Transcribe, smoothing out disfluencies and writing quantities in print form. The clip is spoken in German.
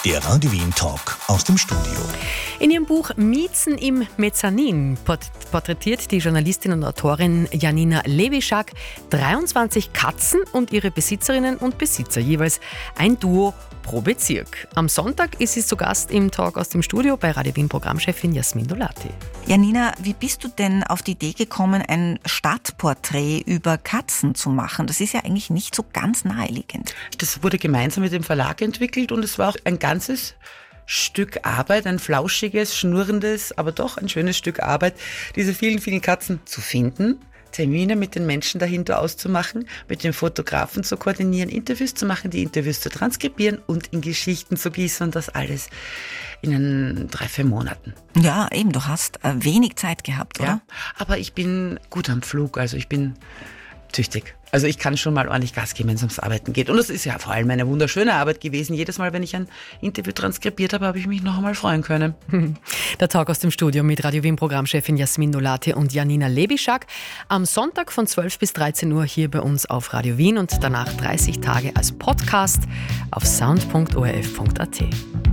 Der Radio Wien Talk aus dem Studio. In ihrem Buch Miezen im Mezzanin porträtiert die Journalistin und Autorin Janina Lewishak 23 Katzen und ihre Besitzerinnen und Besitzer, jeweils ein Duo pro Bezirk. Am Sonntag ist sie zu Gast im Talk aus dem Studio bei Radio Wien Programmchefin Jasmin Dolati. Janina, wie bist du denn auf die Idee gekommen, ein Stadtporträt über Katzen zu machen? Das ist ja eigentlich nicht so ganz naheliegend. Das wurde gemeinsam mit dem Verlag entwickelt und es war auch ein ganzes Stück Arbeit, ein flauschiges, schnurrendes, aber doch ein schönes Stück Arbeit, diese vielen, vielen Katzen zu finden, Termine mit den Menschen dahinter auszumachen, mit den Fotografen zu koordinieren, Interviews zu machen, die Interviews zu transkribieren und in Geschichten zu gießen und das alles in 3-4 Monaten. Ja, eben, du hast wenig Zeit gehabt, oder? Ja, aber ich bin gut am Flug, also ich bin tüchtig. Also ich kann schon mal ordentlich Gas geben, wenn es ums Arbeiten geht. Und das ist ja vor allem eine wunderschöne Arbeit gewesen. Jedes Mal, wenn ich ein Interview transkribiert habe, habe ich mich noch einmal freuen können. Der Talk aus dem Studio mit Radio Wien Programmchefin Jasmin Dolati und Janina Lewishak. Am Sonntag von 12 bis 13 Uhr hier bei uns auf Radio Wien und danach 30 Tage als Podcast auf sound.orf.at.